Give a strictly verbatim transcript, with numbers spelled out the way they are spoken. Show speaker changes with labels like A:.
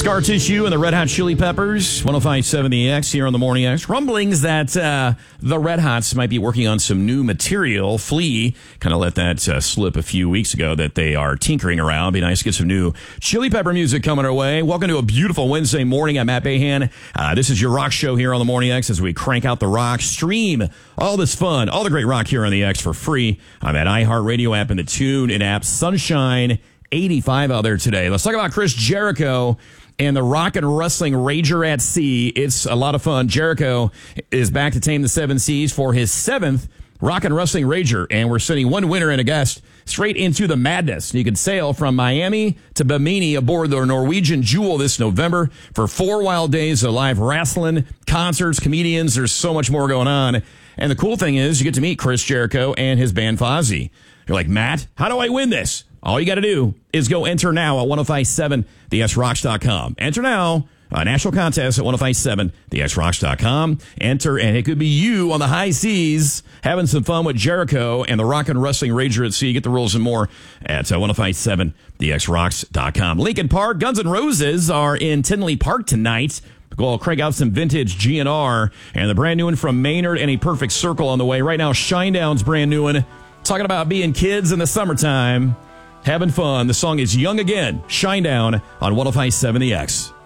A: Scar Tissue and the Red Hot Chili Peppers, one oh five point seven The X here on the Morning X. Rumblings that uh, the Red Hots might be working on some new material. Flea kind of let that uh, slip a few weeks ago that they are tinkering around. Be nice to get some new Chili Pepper music coming our way. Welcome to a beautiful Wednesday morning. I'm Matt Bahan. Uh, this is your rock show here on the Morning X as we crank out the rock. Stream all this fun, all the great rock here on the X for free. I'm at iHeartRadio app and the TuneIn app. Sunshine eighty-five out there today. Let's talk about Chris Jericho and the Rock and Wrestling Rager at Sea. It's a lot of fun. Jericho is back to tame the seven seas for his seventh Rock and Wrestling Rager, and we're sending one winner and a guest straight into the madness. You can sail from Miami to Bimini aboard the Norwegian Jewel this November for four wild days of live wrestling, concerts, comedians. There's so much more going on. And the cool thing is you get to meet Chris Jericho and his band Fozzy. You're like, Matt, how do I win this? All you got to do is go enter now at ten fifty-seven the x rocks dot com. Enter now. A national contest at ten fifty-seven the x rocks dot com. Enter, and it could be you on the high seas having some fun with Jericho and the Rock and Wrestling Rager at Sea. Get the rules and more at uh, ten fifty-seven the x rocks dot com. Lincoln Park, Guns N' Roses are in Tinley Park tonight. We'll crank out some vintage G N R and the brand new one from Maynard and a Perfect Circle on the way. Right now, Shinedown's brand new one. Talking about being kids in the summertime. Having fun. The song is Young Again. Shinedown on ten fifty-seven The X.